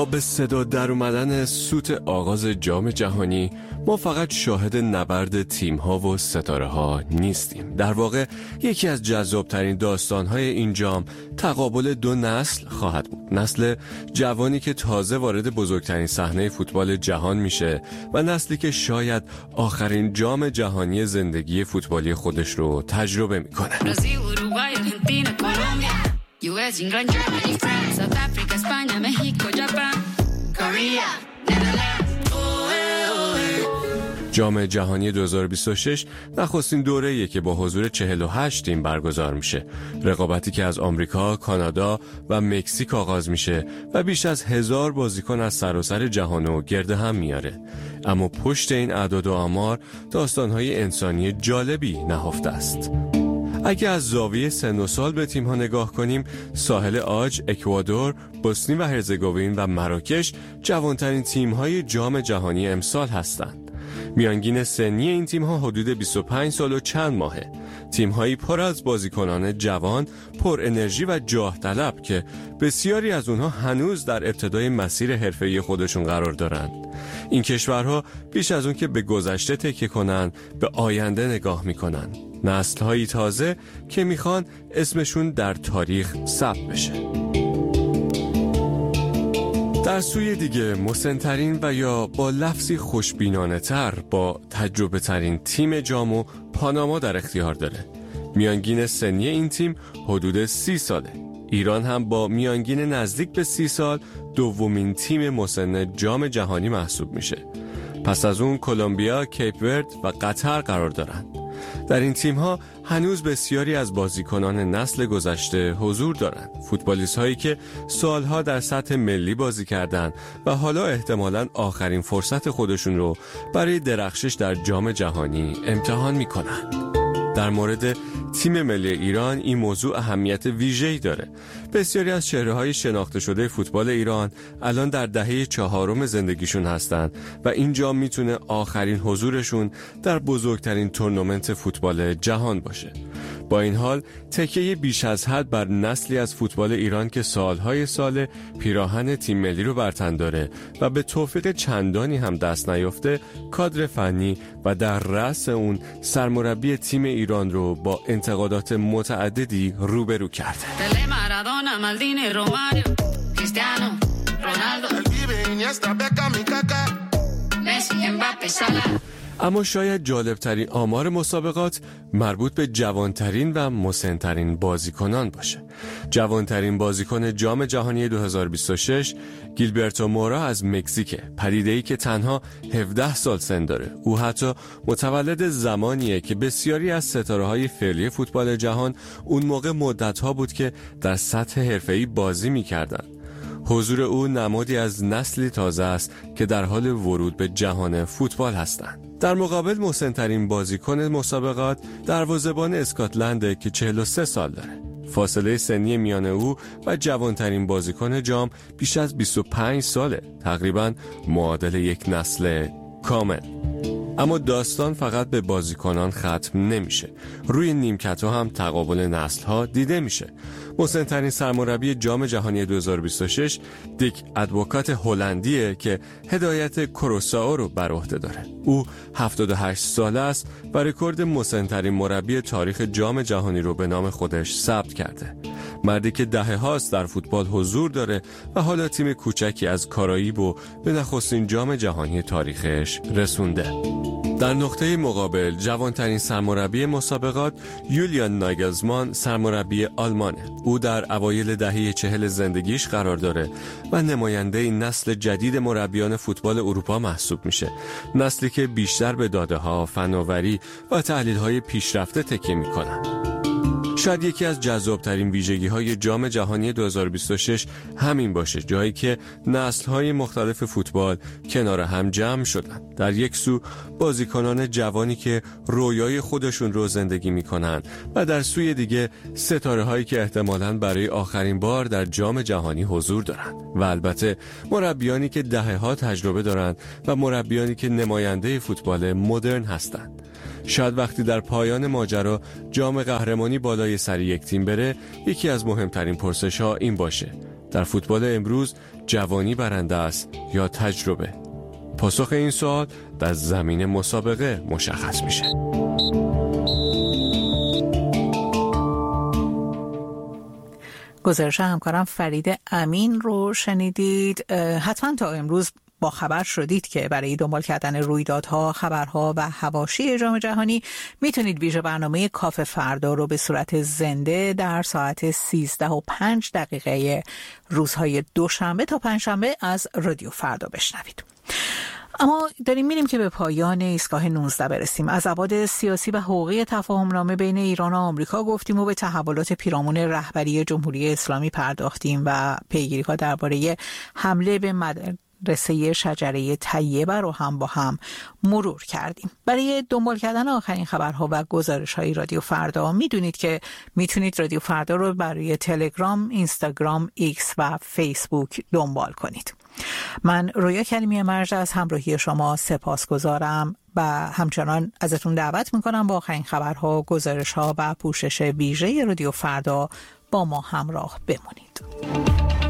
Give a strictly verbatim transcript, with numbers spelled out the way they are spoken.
با به صدا در اومدن سوت آغاز جام جهانی ما فقط شاهد نبرد تیم‌ها و ستاره‌ها نیستیم. در واقع یکی از جذاب‌ترین داستان‌های این جام تقابل دو نسل خواهد بود. نسل جوانی که تازه وارد بزرگترین صحنه فوتبال جهان میشه و نسلی که شاید آخرین جام جهانی زندگی فوتبالی خودش رو تجربه میکنه. یو اس، انگلند، جرمنی، فرانس، ساوت آفریقا، اسپانیا، مکزیک، ژاپن، کره، ندرلند. جام جهانی دو هزار و بیست و شش نخستین دوره‌ایه که با حضور چهل و هشت تیم برگزار میشه. رقابتی که از آمریکا، کانادا و مکزیک آغاز میشه و بیش از هزار بازیکن از سراسر جهانو گرد هم میاره. اما پشت این اعداد و آمار داستان‌های انسانی جالبی نهفته است. اگه از زاویه سن و سال به تیم‌ها نگاه کنیم، ساحل عاج، اکوادور، بوسنی و هرزگوین و مراکش جوانترین تیم‌های جام جهانی امسال هستند. میانگین سنی این تیم‌ها حدود بیست و پنج سال و چند ماهه. تیم‌هایی پر از بازیکنان جوان، پر انرژی و جاه طلب که بسیاری از اونها هنوز در ابتدای مسیر حرفه‌ای خودشون قرار دارند. این کشورها بیش از اون که به گذشته تکیه کنن، به آینده نگاه میکنن. نسل‌هایی تازه که میخوان اسمشون در تاریخ ثبت بشه. در سوی دیگه مسن‌ترین و یا با لفظی خوشبینانه تر با تجربه ترین تیم جامو پاناما در اختیار داره. میانگین سنی این تیم حدود سی ساله. ایران هم با میانگین نزدیک به سی سال دومین تیم مسن جام جهانی محسوب میشه. پس از اون کلمبیا، کیپ ورد و قطر قرار دارند. در این تیم‌ها هنوز بسیاری از بازیکنان نسل گذشته حضور دارند. فوتبالیست هایی که سالها در سطح ملی بازی کردند و حالا احتمالاً آخرین فرصت خودشون رو برای درخشش در جام جهانی امتحان می‌کنند. در مورد تیم ملی ایران این موضوع اهمیت ویژه‌ای داره. بسیاری از چهره‌های شناخته شده فوتبال ایران الان در دهه چهارم زندگیشون هستند و این جام میتونه آخرین حضورشون در بزرگترین تورنمنت فوتبال جهان باشه. با این حال تکیه بیش از حد بر نسلی از فوتبال ایران که سالهای سال پیراهن تیم ملی رو بر تن داره و به توفیق چندانی هم دست نیافته، کادر فنی و در رأس اون سرمربی تیم ایران رو با انتقادات متعددی روبرو کرده. اما شاید جالبترین آمار مسابقات مربوط به جوانترین و مسنترین بازیکنان باشه. جوانترین بازیکن جام جهانی دو هزار و بیست و شش گیلبرتو مورا از مکزیک، پدیده‌ای که تنها هفده سال سن داره. او حتی متولد زمانیه که بسیاری از ستاره‌های فعلی فوتبال جهان اون موقع مدت‌ها بود که در سطح حرفه‌ای بازی می‌کردن. حضور او نمادی از نسلی تازه است که در حال ورود به جهان فوتبال هستند. در مقابل مسن‌ترین بازیکن مسابقات دروازه‌بان اسکاتلند که چهل و سه سال داره. فاصله سنی میان او و جوانترین بازیکن جام بیش از بیست و پنج ساله، تقریباً معادل یک نسل کامل. اما داستان فقط به بازیکنان ختم نمیشه. روی نیمکت‌ها هم تقابل نسل‌ها دیده میشه. مسن‌ترین سرمربی جام جهانی دو هزار و بیست و شش دیک ادوکات هلندیه که هدایت کروسائو رو بر عهده داره. او هفتاد و هشت ساله است و رکورد مسن‌ترین مربی تاریخ جام جهانی رو به نام خودش ثبت کرده. مردی که دهه هاست در فوتبال حضور داره و حالا تیم کوچکی از کارائیب به نخستین جام جهانی تاریخش رسونده. در نقطه مقابل جوانترین سرمربی مسابقات یولیان ناگلزمان سرمربی آلمانه. او در اوایل دهه چهل زندگیش قرار داره و نماینده نسل جدید مربیان فوتبال اروپا محسوب میشه. نسلی که بیشتر به داده‌ها، فناوری و تحلیل‌های پیشرفته تکیه میکنن. شاید یکی از جذابترین ویژگی‌های جام جهانی دو هزار و بیست و شش همین باشه، جایی که نسل‌های مختلف فوتبال کنار هم جمع شدن. در یک سو بازیکنان جوانی که رویای خودشون رو زندگی می‌کنن و در سوی دیگه ستاره‌هایی که احتمالاً برای آخرین بار در جام جهانی حضور دارن و البته مربیانی که دهه‌ها تجربه دارن و مربیانی که نماینده فوتبال مدرن هستند. شاید وقتی در پایان ماجرا جام قهرمانی بالای سر یک تیم بره، یکی از مهمترین پرسش‌ها این باشه: در فوتبال امروز جوانی برنده است یا تجربه؟ پاسخ این سوال در زمین مسابقه مشخص میشه. گزارش همکارم فرید امین رو شنیدید. حتما تا امروز با خبر شدید که برای دنبال کردن رویدادها، خبرها و حواشی جام جهانی میتونید ویژه برنامه کافه فردا رو به صورت زنده در ساعت سیزده و پنج دقیقه روزهای دوشنبه تا پنجشنبه از رادیو فردا بشنوید. اما داریم میریم که به پایان ایستگاه نوزده برسیم. از ابعاد سیاسی و حقوقی تفاهمنامه بین ایران و آمریکا گفتیم و به تحولات پیرامون رهبری جمهوری اسلامی پرداختیم و پیگیری‌ها درباره حمله به مدرسه شجره طیبه رو هم با هم مرور کردیم. برای دنبال کردن آخرین خبرها و گزارش‌های رادیو فردا میدونید که میتونید رادیو فردا رو برای تلگرام، اینستاگرام، ایکس و فیسبوک دنبال کنید. من رویا کریمی مرج از همراهی شما سپاسگزارم و همچنان ازتون دعوت میکنم با آخرین خبرها، گزارش‌ها و پوشش ویژه رادیو فردا با ما همراه بمونید.